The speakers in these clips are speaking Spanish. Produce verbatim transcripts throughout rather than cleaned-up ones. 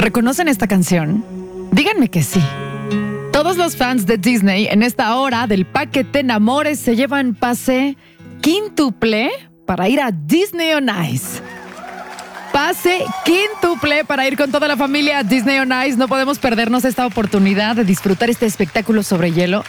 ¿Reconocen esta canción? Díganme que sí. Todos los fans de Disney en esta hora del paquete Enamores se llevan pase quíntuple para ir a Disney on Ice. Pase quíntuple para ir con toda la familia a Disney on Ice. No podemos perdernos esta oportunidad de disfrutar este espectáculo sobre hielo.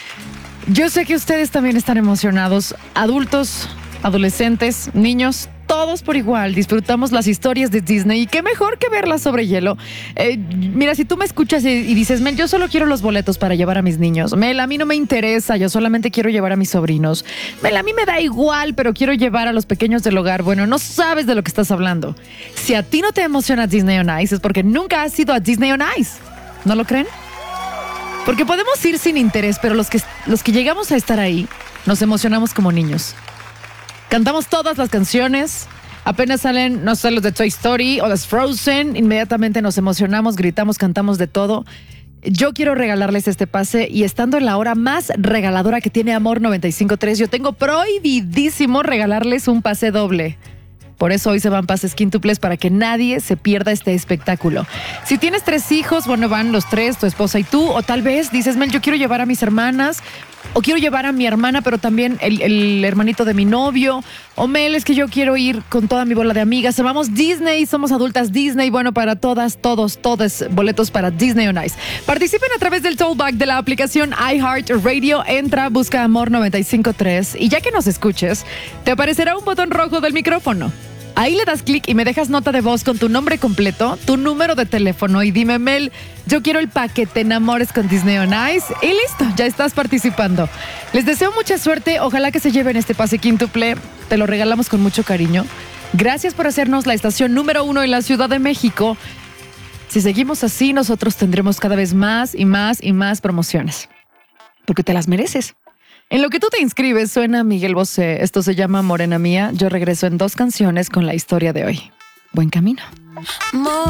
Yo sé que ustedes también están emocionados. Adultos, adolescentes, niños, todos por igual disfrutamos las historias de Disney y qué mejor que verlas sobre hielo. Eh, mira, si tú me escuchas y, y dices, Mel, yo solo quiero los boletos para llevar a mis niños. Mel, a mí no me interesa, yo solamente quiero llevar a mis sobrinos. Mel, a mí me da igual, pero quiero llevar a los pequeños del hogar. Bueno, no sabes de lo que estás hablando. Si a ti no te emociona Disney on Ice es porque nunca has ido a Disney on Ice. ¿No lo creen? Porque podemos ir sin interés, pero los que, los que llegamos a estar ahí nos emocionamos como niños. Cantamos todas las canciones, apenas salen, no sé, los de Toy Story o las Frozen, inmediatamente nos emocionamos, gritamos, cantamos de todo. Yo quiero regalarles este pase y estando en la hora más regaladora que tiene Amor noventa y cinco punto tres, yo tengo prohibidísimo regalarles un pase doble. Por eso hoy se van pases quíntuples para que nadie se pierda este espectáculo. Si tienes tres hijos, bueno, van los tres, tu esposa y tú, o tal vez dices, Mel, yo quiero llevar a mis hermanas, o quiero llevar a mi hermana, pero también el, el hermanito de mi novio, o Mel, es que yo quiero ir con toda mi bola de amigas. Amamos Disney, somos adultas Disney. Bueno, para todas, todos, todos, boletos para Disney on Ice. Participen a través del tollback de la aplicación iHeartRadio. Entra, busca Amor noventa y cinco punto tres y ya que nos escuches, te aparecerá un botón rojo del micrófono. Ahí le das clic y me dejas nota de voz con tu nombre completo, tu número de teléfono y dime, Mel, yo quiero el paquete Enamores con Disney on Ice y listo, ya estás participando. Les deseo mucha suerte, ojalá que se lleven este pase quíntuple, te lo regalamos con mucho cariño. Gracias por hacernos la estación número uno en la Ciudad de México. Si seguimos así, nosotros tendremos cada vez más y más y más promociones, porque te las mereces. En lo que tú te inscribes, suena Miguel Bosé. Esto se llama Morena Mía. Yo regreso en dos canciones con la historia de hoy. Buen camino.